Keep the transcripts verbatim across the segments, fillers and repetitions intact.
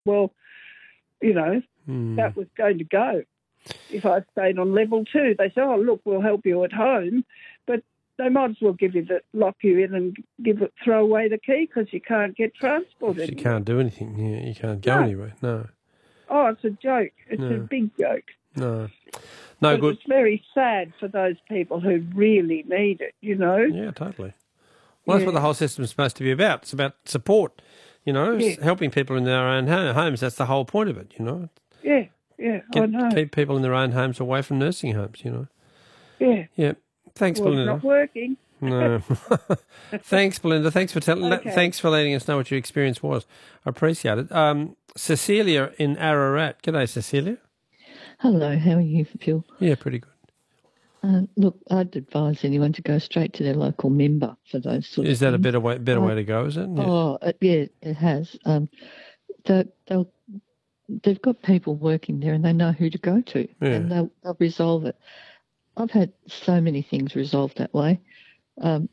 well, you know, mm. that was going to go if I stayed on level two. They said, oh, look, we'll help you at home, but they might as well give you the, lock you in and give it, throw away the key because you can't get transport You anymore. can't do anything. You, you can't go No. anywhere. No. Oh, it's a joke. It's No. a big joke. No. No but good. It's very sad for those people who really need it, you know? Yeah, totally. Well, that's yeah. what the whole system's supposed to be about. It's about support, you know, Yeah. helping people in their own homes. That's the whole point of it, you know. Yeah, yeah, Get, I know. Keep people in their own homes away from nursing homes, you know. Yeah. Yeah. Thanks, well, Belinda. It's not working. No. Thanks, Belinda. Thanks for telling. Okay. Thanks for letting us know what your experience was. I appreciate it. Um, Cecilia in Ararat. G'day, Cecilia. Hello, how are you, Phil? Yeah, pretty good. Uh, look, I'd advise anyone to go straight to their local member for those sort Is of that things. a better way? Better Uh, way to go? Is it? Yeah. Oh, uh, yeah, it has. Um, they, they'll, they've got people working there, and they know who to go to, Yeah. and they'll, they'll resolve it. I've had so many things resolved that way. Um,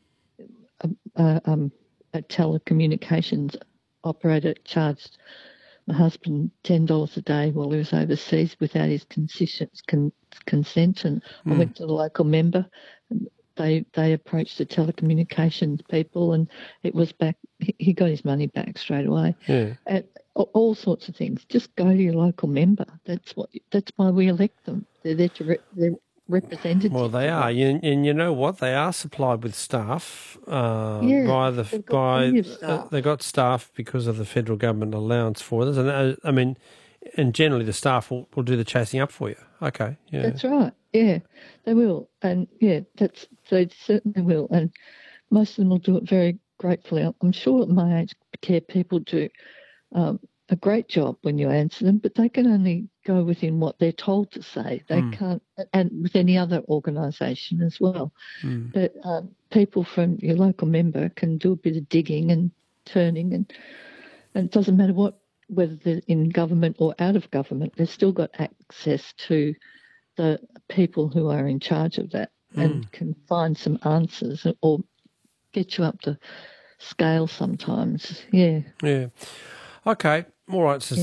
uh, um, a telecommunications operator charged my husband ten dollars a day while he was overseas without his consent, con, consent and Mm. I went to the local member. And they they approached the telecommunications people, and it was back. He, he got his money back straight away. Yeah. And all, all sorts of things. Just go to your local member. That's what. That's why we elect them. They're there to re, they're representatives. Well, they are, you, and you know what? They are supplied with staff uh, Yeah, by the they've got by. plenty of Uh, staff. they got staff because of the federal government allowance for this, and uh, I mean, and generally the staff will, will do the chasing up for you. Okay, yeah, That's right. Yeah, they will, and yeah, that's they certainly will, and most of them will do it very gratefully. I'm sure my aged care people do um, a great job when you answer them, but they can only go within what they're told to say. They Mm. can't, and with any other organisation as well. Mm. But um, people from your local member can do a bit of digging and turning, and and it doesn't matter what, whether they're in government or out of government, they've still got access to the people who are in charge of that Mm. and can find some answers or get you up to scale sometimes. Yeah. yeah. Okay, all right, Cecilia.